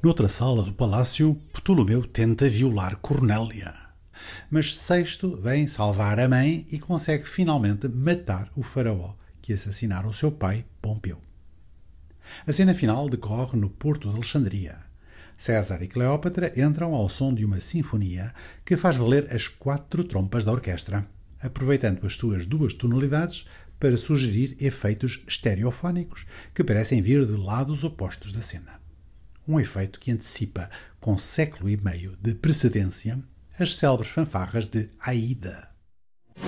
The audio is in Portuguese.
Noutra sala do palácio, Ptolomeu tenta violar Cornélia. Mas Sexto vem salvar a mãe e consegue finalmente matar o faraó que assassinara o seu pai, Pompeu. A cena final decorre no porto de Alexandria. César e Cleópatra entram ao som de uma sinfonia que faz valer as 4 trompas da orquestra, aproveitando as suas 2 tonalidades para sugerir efeitos estereofónicos que parecem vir de lados opostos da cena. Um efeito que antecipa, com século e meio de precedência, as célebres fanfarras de Aida.